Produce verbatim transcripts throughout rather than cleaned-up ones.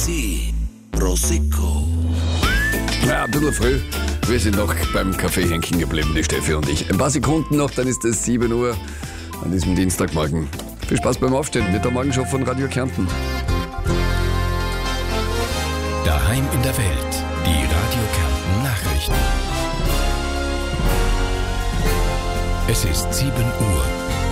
Sie Prosecco. Ja, ein bisschen früh. Wir sind noch beim Kaffee hängen geblieben, die Steffi und ich. Ein paar Sekunden noch, dann ist es sieben Uhr an diesem Dienstagmorgen. Viel Spaß beim Aufstehen mit der Morgenshow von Radio Kärnten. Daheim in der Welt, die Radio Kärnten Nachrichten. Es ist sieben Uhr.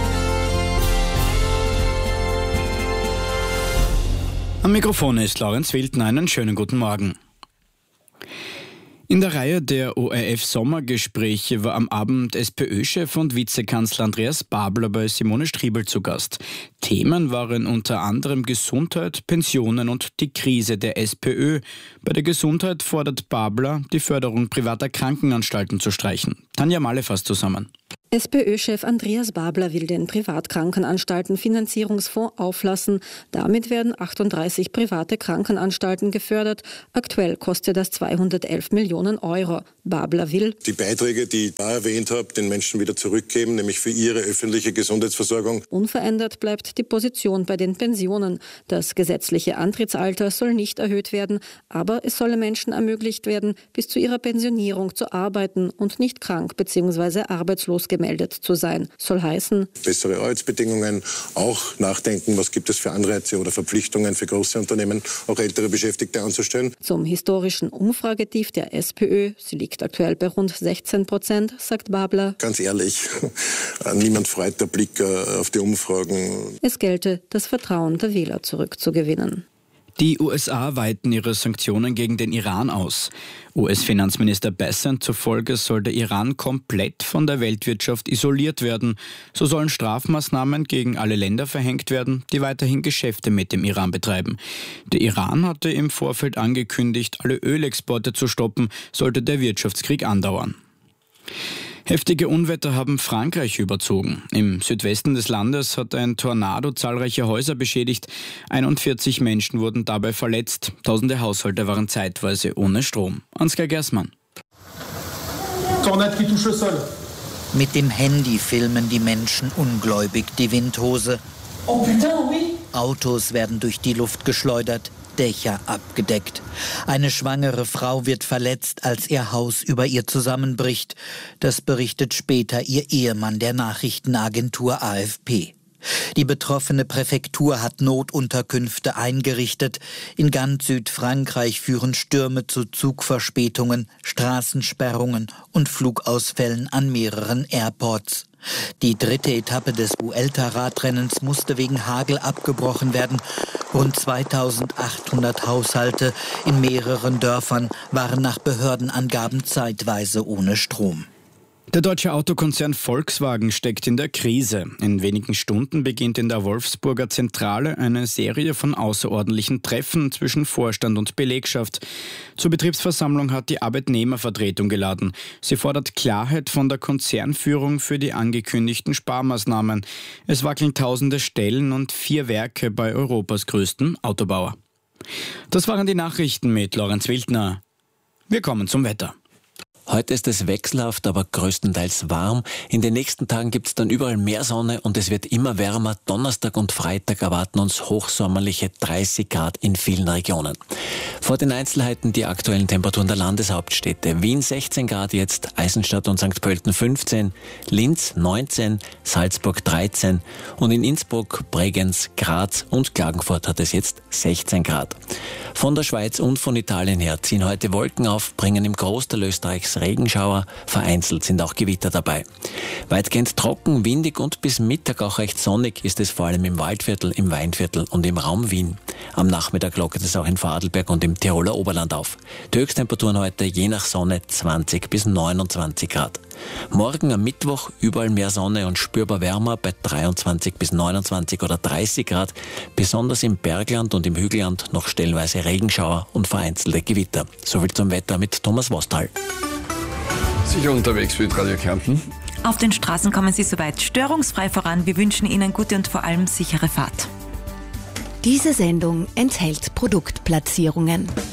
Am Mikrofon ist Lorenz Wildner. Einen schönen guten Morgen. In der Reihe der O R F-Sommergespräche war am Abend SPÖ-Chef und Vizekanzler Andreas Babler bei Simone Striebel zu Gast. Themen waren unter anderem Gesundheit, Pensionen und die Krise der SPÖ. Bei der Gesundheit fordert Babler, die Förderung privater Krankenanstalten zu streichen. Tanja Malle fasst zusammen. SPÖ-Chef Andreas Babler will den Privatkrankenanstalten-Finanzierungsfonds auflassen. Damit werden achtunddreißig private Krankenanstalten gefördert. Aktuell kostet das zweihundertelf Millionen Euro. Babler will die Beiträge, die ich da erwähnt habe, den Menschen wieder zurückgeben, nämlich für ihre öffentliche Gesundheitsversorgung. Unverändert bleibt die Position bei den Pensionen. Das gesetzliche Antrittsalter soll nicht erhöht werden, aber es solle Menschen ermöglicht werden, bis zu ihrer Pensionierung zu arbeiten und nicht krank bzw. arbeitslos gemeldet zu sein. Soll heißen, bessere Arbeitsbedingungen, auch nachdenken, was gibt es für Anreize oder Verpflichtungen für große Unternehmen, auch ältere Beschäftigte anzustellen. Zum historischen Umfragetief der SPÖ, sie liegt aktuell bei rund sechzehn Prozent, sagt Babler. Ganz ehrlich, niemand freut der Blick auf die Umfragen. Es gelte, das Vertrauen der Wähler zurückzugewinnen. Die U S A weiten ihre Sanktionen gegen den Iran aus. U S-Finanzminister Bessent zufolge soll der Iran komplett von der Weltwirtschaft isoliert werden. So sollen Strafmaßnahmen gegen alle Länder verhängt werden, die weiterhin Geschäfte mit dem Iran betreiben. Der Iran hatte im Vorfeld angekündigt, alle Ölexporte zu stoppen, sollte der Wirtschaftskrieg andauern. Heftige Unwetter haben Frankreich überzogen. Im Südwesten des Landes hat ein Tornado zahlreiche Häuser beschädigt. einundvierzig Menschen wurden dabei verletzt. Tausende Haushalte waren zeitweise ohne Strom. Ansgar Gersmann. Mit dem Handy filmen die Menschen ungläubig die Windhose. Oh putain, oui. Autos werden durch die Luft geschleudert, Dächer abgedeckt. Eine schwangere Frau wird verletzt, als ihr Haus über ihr zusammenbricht. Das berichtet später ihr Ehemann der Nachrichtenagentur A F P. Die betroffene Präfektur hat Notunterkünfte eingerichtet. In ganz Südfrankreich führen Stürme zu Zugverspätungen, Straßensperrungen und Flugausfällen an mehreren Airports. Die dritte Etappe des Vuelta-Radrennens musste wegen Hagel abgebrochen werden. Rund zweitausendachthundert Haushalte in mehreren Dörfern waren nach Behördenangaben zeitweise ohne Strom. Der deutsche Autokonzern Volkswagen steckt in der Krise. In wenigen Stunden beginnt in der Wolfsburger Zentrale eine Serie von außerordentlichen Treffen zwischen Vorstand und Belegschaft. Zur Betriebsversammlung hat die Arbeitnehmervertretung geladen. Sie fordert Klarheit von der Konzernführung für die angekündigten Sparmaßnahmen. Es wackeln tausende Stellen und vier Werke bei Europas größten Autobauer. Das waren die Nachrichten mit Lorenz Wildner. Wir kommen zum Wetter. Heute ist es wechselhaft, aber größtenteils warm. In den nächsten Tagen gibt es dann überall mehr Sonne und es wird immer wärmer. Donnerstag und Freitag erwarten uns hochsommerliche dreißig Grad in vielen Regionen. Vor den Einzelheiten die aktuellen Temperaturen der Landeshauptstädte. Wien sechzehn Grad jetzt, Eisenstadt und Sankt Pölten fünfzehn, Linz neunzehn, Salzburg dreizehn und in Innsbruck, Bregenz, Graz und Klagenfurt hat es jetzt sechzehn Grad. Von der Schweiz und von Italien her ziehen heute Wolken auf, bringen im Großteil Österreichs Regenschauer, vereinzelt sind auch Gewitter dabei. Weitgehend trocken, windig und bis Mittag auch recht sonnig ist es vor allem im Waldviertel, im Weinviertel und im Raum Wien. Am Nachmittag lockert es auch in Vorarlberg und im Tiroler Oberland auf. Die Höchsttemperaturen heute je nach Sonne zwanzig bis neunundzwanzig Grad. Morgen am Mittwoch überall mehr Sonne und spürbar wärmer bei dreiundzwanzig bis neunundzwanzig oder dreißig Grad. Besonders im Bergland und im Hügelland noch stellenweise Regenschauer und vereinzelte Gewitter. Soviel zum Wetter mit Thomas Wostal. Sicher unterwegs mit Radio Kärnten. Auf den Straßen kommen Sie soweit störungsfrei voran. Wir wünschen Ihnen gute und vor allem sichere Fahrt. Diese Sendung enthält Produktplatzierungen.